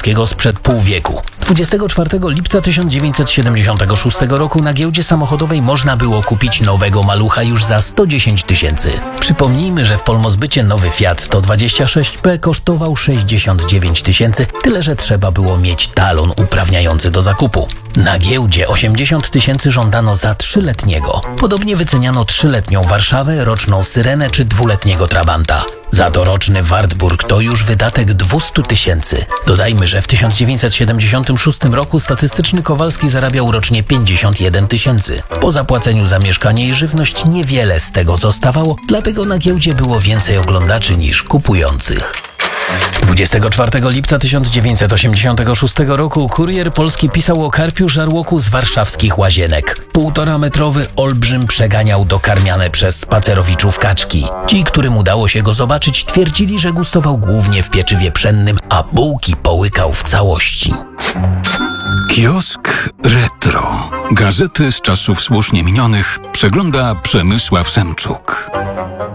polskiego sprzed pół wieku. 24 lipca 1976 roku na giełdzie samochodowej można było kupić nowego malucha już za 110 tysięcy. Przypomnijmy, że w Polmozbycie nowy Fiat 126P kosztował 69 tysięcy, tyle że trzeba było mieć talon uprawniający do zakupu. Na giełdzie 80 tysięcy żądano za 3-letniego. Podobnie wyceniano 3-letnią Warszawę, roczną Syrenę czy 2-letniego Trabanta. Za to roczny Wartburg to już wydatek 200 tysięcy. Dodajmy, że w 1976 roku statystyczny Kowalski zarabiał rocznie 51 tysięcy. Po zapłaceniu za mieszkanie i żywność niewiele z tego zostawało, dlatego na giełdzie było więcej oglądaczy niż kupujących. 24 lipca 1986 roku Kurier Polski pisał o karpiu żarłoku z warszawskich Łazienek. 1,5-metrowy olbrzym przeganiał dokarmiane przez spacerowiczów kaczki. Ci, którym udało się go zobaczyć, twierdzili, że gustował głównie w pieczywie pszennym, a bułki połykał w całości. Kiosk Retro. Gazety z czasów słusznie minionych przegląda Przemysław Semczuk.